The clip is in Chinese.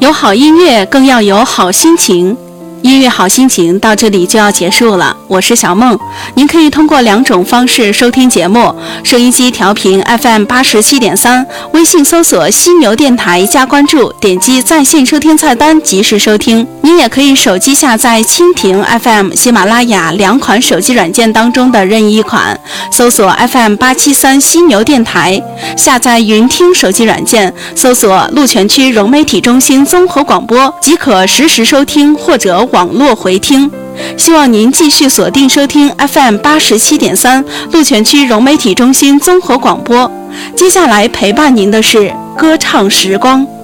有好音乐，更要有好心情。音乐好心情到这里就要结束了，我是小梦。您可以通过2种方式收听节目：收音机调频 FM87.3， 微信搜索犀牛电台加关注，点击在线收听菜单及时收听。您也可以手机下载蜻蜓 FM、喜马拉雅2款手机软件当中的任意一款，搜索 FM873 犀牛电台，下载云听手机软件，搜索鹿泉区融媒体中心综合广播，即可实时收听或者网络回听。希望您继续锁定收听 FM87.3 鹿泉区融媒体中心综合广播。接下来陪伴您的是歌唱时光。